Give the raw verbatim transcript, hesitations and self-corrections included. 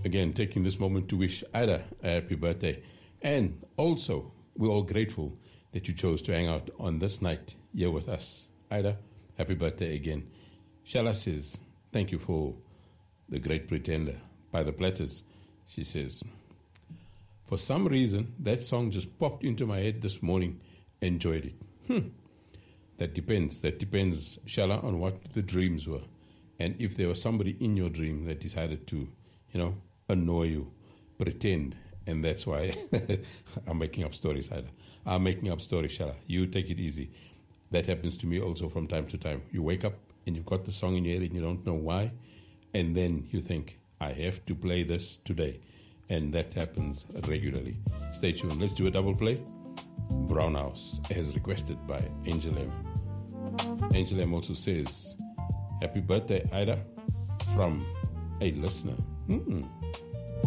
again, taking this moment to wish Ida a happy birthday. And also, we're all grateful that you chose to hang out on this night here with us. Ida, happy birthday again. Shala says, thank you for The Great Pretender by The Platters. She says, for some reason, that song just popped into my head this morning. Enjoyed it. Hmm. That depends. That depends, Shala, on what the dreams were. And if there was somebody in your dream that decided to, you know, annoy you, pretend. And that's why I'm making up stories, Ida. I'm making up stories, Shala. You take it easy. That happens to me also from time to time. You wake up and you've got the song in your head and you don't know why. And then you think, I have to play this today. And that happens regularly. Stay tuned. Let's do a double play. Brown House, as requested by Angel M. Angel M also says, happy birthday, Ida, from a listener. Mm-mm.